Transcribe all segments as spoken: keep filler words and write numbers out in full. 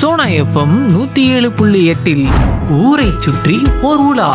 Sona FM நூத்தி ஏழு புள்ளி எட்டில் ஊரை சுற்றி ஓர் உலா.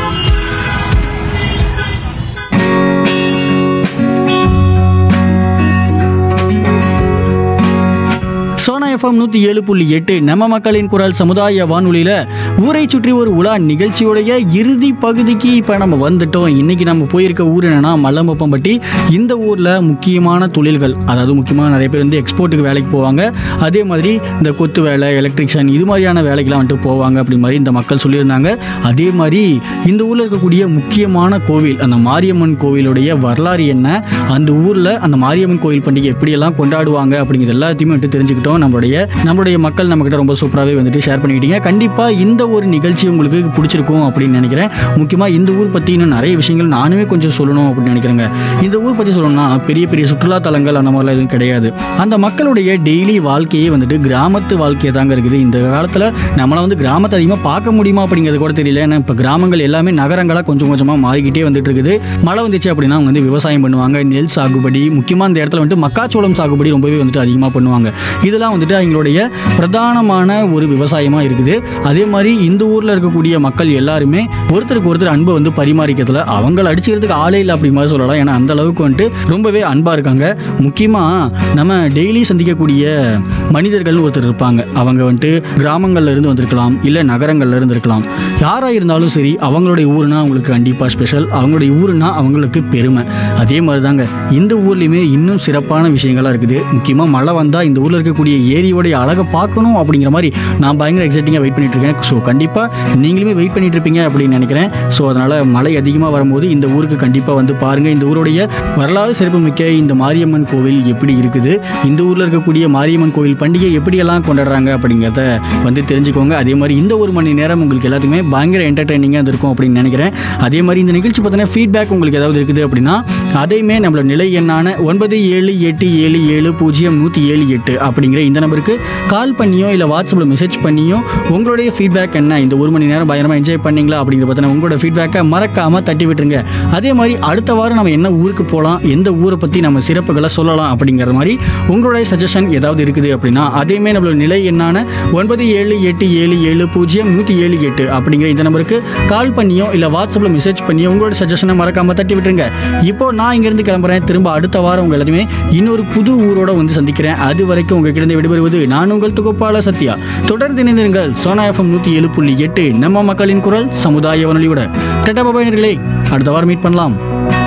சோனா எஃப்எம் நூற்றி ஏழு புள்ளி எட்டு நம்ம மக்களின் குரல் சமுதாய வானொலியில் ஊரை சுற்றி ஒரு உலா நிகழ்ச்சியோடைய இறுதி பகுதிக்கு இப்போ நம்ம வந்துட்டோம். இன்றைக்கி நம்ம போயிருக்க ஊர் என்னென்னா மல்லமுப்பம்பட்டி. இந்த ஊரில் முக்கியமான தொழில்கள், அதாவது முக்கியமாக நிறைய பேர் வந்து எக்ஸ்போர்ட்டுக்கு வேலைக்கு போவாங்க. அதே மாதிரி இந்த கொத்து வேலை, எலக்ட்ரிஷியன், இது மாதிரியான வேலைக்கெலாம் வந்துட்டு போவாங்க அப்படி மாதிரி இந்த மக்கள் சொல்லியிருந்தாங்க. அதே மாதிரி இந்த ஊரில் இருக்கக்கூடிய முக்கியமான கோவில், அந்த மாரியம்மன் கோவிலுடைய வரலாறு என்ன, அந்த ஊரில் அந்த மாரியம்மன் கோவில் பண்டிகை எப்படியெல்லாம் கொண்டாடுவாங்க அப்படிங்கிறது எல்லாத்தையுமே வந்துட்டு தெரிஞ்சுக்கிட்டோம். நம்மளுடைய நம்மளுடைய மக்கள் நம்மக்கிட்ட ரொம்ப சூப்பராகவே வந்துட்டு ஷேர் பண்ணிக்கிட்டீங்க. கண்டிப்பாக இந்த ஒரு நிகழ்ச்சி உங்களுக்கு பிடிச்சிருக்கும் அப்படின்னு நினைக்கிறேன். முக்கியமாக இந்த ஊர் பற்றி இன்னும் நிறைய விஷயங்கள் நானுமே கொஞ்சம் சொல்லணும் அப்படின்னு நினைக்கிறேங்க. இந்த ஊர் பற்றி சொல்லணும்னா பெரிய பெரிய சுற்றுலா தலங்கள் அந்த மாதிரிலாம் எதுவும் கிடையாது. அந்த மக்களுடைய டெய்லி வாழ்க்கையே வந்துட்டு கிராமத்து வாழ்க்கையை தாங்க இருக்குது. இந்த காலத்தில் நம்மளை வந்து கிராமத்தை அதிகமாக பார்க்க முடியுமா அப்படிங்கிறது கூட தெரியல. ஏன்னா இப்போ கிராமங்கள் எல்லாமே நகரங்களாக கொஞ்சம் கொஞ்சமாக மாறிக்கிட்டே வந்துட்டு இருக்குது. மழை வந்துச்சு அப்படின்னா அவங்க வந்து விவசாயம் பண்ணுவாங்க, நெல் சாகுபடி, முக்கியமாக இந்த இடத்துல வந்துட்டு மக்காச்சோளம் சாகுபடி ரொம்பவே வந்துட்டு அதிகமாக பண்ணுவாங்க. இதெல்லாம் வந்துட்டு அவங்களுடைய பிரதானமான ஒரு விவசாயமாக இருக்குது. அதே மாதிரி இந்த ஊரில் இருக்கக்கூடிய மக்கள் எல்லாருமே ஒருத்தருக்கு ஒருத்தர் அன்பை வந்து பரிமாறிக்கிறதுல அவங்களை அடிச்சுக்கிறதுக்கு ஆளே இல்லை அப்படி மாதிரி சொல்லலாம். ஏன்னா அந்த அளவுக்கு வந்துட்டு ரொம்பவே அன்பாக இருக்காங்க. முக்கியமாக நம்ம டெய்லி சந்திக்கக்கூடிய மனிதர்கள் ஒருத்தர் இருப்பாங்க. அவங்க வந்துட்டு கிராமங்கள்ல இருந்து வந்திருக்கலாம், இல்லை நகரங்கள்ல இருந்து இருக்கலாம். யாராக இருந்தாலும் சரி, அவங்களுடைய ஊருனா அவங்களுக்கு கண்டிப்பாக ஸ்பெஷல், அவங்களுடைய ஊருனா அவங்களுக்கு பெருமை. அதே மாதிரி தாங்க இந்த ஊர்லேயுமே இன்னும் சிறப்பான விஷயங்கள்லாம் இருக்குது. முக்கியமாக மழை வந்தால் இந்த ஊரில் இருக்கக்கூடிய ஏரியோடைய அழகை பார்க்கணும் அப்படிங்கிற மாதிரி நான் பயங்கர எக்ஸைட்டிங்காக வெயிட் பண்ணிட்டு இருக்கேன். ஸோ கண்டிப்பாக நீங்களுமே வெயிட் பண்ணிட்டு இருப்பீங்க அப்படின்னு நினைக்கிறேன். ஸோ அதனால் மழை அதிகமாக வரும்போது இந்த ஊருக்கு கண்டிப்பாக வந்து பாருங்கள். இந்த ஊருடைய வரலாறு சிறப்புமிக்க இந்த மாரியம்மன் கோவில் எப்படி இருக்குது, இந்த ஊரில் இருக்கக்கூடிய மாரியம்மன் கோவில் பண்டிகை எப்படியெல்லாம் கொண்டாடுறாங்க அப்படிங்கிறத வந்து தெரிஞ்சுக்கோங்க. அதே மாதிரி இந்த ஒரு மணி நேரம் உங்களுக்கு எல்லாத்துக்குமே பயங்கர என்டர்டைனிங்காக இருக்கும் அப்படின்னு நினைக்கிறேன். அதே மாதிரி இந்த நிகழ்ச்சி பார்த்தீங்கன்னா ஃபீட்பேக் உங்களுக்கு ஏதாவது இருக்குது அப்படின்னா அதையுமே நம்மளோட நிலை எண்ணான ஒன்பது ஏழு எட்டு ஏழு ஏழு பூஜ்ஜியம் நூற்றி ஏழு எட்டு அப்படிங்கிற இந்த நம்பருக்கு கால் பண்ணியோ இல்லை வாட்ஸ்அப்பில் மெசேஜ் பண்ணியோ உங்களுடைய ஃபீட்பேக் என்ன, இந்த ஒரு மணி நேரம் பயங்கரமாக என்ஜாய் பண்ணீங்களா அப்படிங்கிற பார்த்தீங்கன்னா உங்களோட ஃபீட்பேக்கை மறக்காமல் தட்டி விட்டுருங்க. அதே மாதிரி அடுத்த வாரம் நம்ம என்ன ஊருக்கு போகலாம், எந்த ஊரை பற்றி நம்ம சிறப்புகளை சொல்லலாம் அப்படிங்கிற மாதிரி உங்களுடைய சஜஷன் ஏதாவது இருக்குது அப்படின்னா அதையுமே நம்மளோட நிலை எண்ணான ஒன்பது ஏழு எட்டு ஏழு ஏழு பூஜ்ஜியம் நூற்றி ஏழு எட்டு அப்படிங்கிற இந்த நம்பருக்கு கால் பண்ணியோ இல்லை வாட்ஸ்அப்பில் மெசேஜ் பண்ணியோ உங்களோட சஜஷனை மறக்காமல் தட்டி விட்டுருங்க. இப்போ நான் இங்கேருந்து கிளம்புறேன். திரும்ப அடுத்த வாரம் உங்கள் எல்லாத்தையுமே இன்னொரு புது ஊரோட வந்து சந்திக்கிறேன். அது வரைக்கும் உங்ககிட்ட விடைபெறுவது நான் உங்கள் தொகுப்பாளர் சத்யா. தொடர்ந்து இணைந்திருங்கள் சோனா எஃப்எம் நூற்றி ஏழு புள்ளி எட்டு நம்ம மக்களின் குரல் சமுதாய வானொலியோட. டாடா பாய் நேயர்களே, அடுத்த வாரம் மீட் பண்ணலாம்.